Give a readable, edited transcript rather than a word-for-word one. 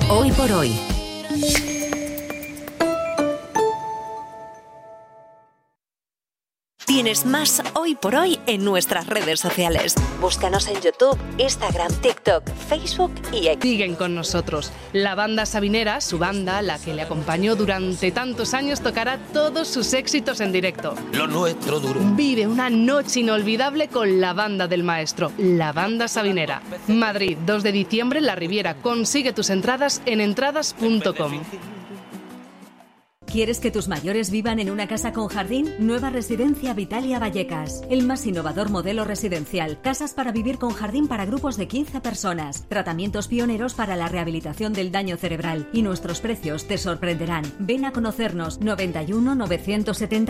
Hoy por hoy. Tienes más Hoy por Hoy en nuestras redes sociales. Búscanos en YouTube, Instagram, TikTok, Facebook y X. Siguen con nosotros. La banda Sabinera, su banda, la que le acompañó durante tantos años, tocará todos sus éxitos en directo. Lo nuestro duro. Vive una noche inolvidable con la banda del maestro, la banda Sabinera. Madrid, 2 de diciembre en La Riviera. Consigue tus entradas en entradas.com. ¿Quieres que tus mayores vivan en una casa con jardín? Nueva Residencia Vitalia Vallecas. El más innovador modelo residencial. Casas para vivir con jardín para grupos de 15 personas. Tratamientos pioneros para la rehabilitación del daño cerebral. Y nuestros precios te sorprenderán. Ven a conocernos. 91 970